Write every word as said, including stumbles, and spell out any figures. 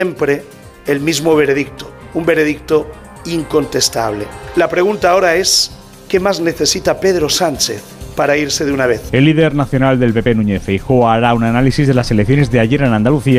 siempre el mismo veredicto, un veredicto incontestable. La pregunta ahora es, ¿qué más necesita Pedro Sánchez para irse de una vez? El líder nacional del P P, Núñez Feijóo, hará un análisis de las elecciones de ayer en Andalucía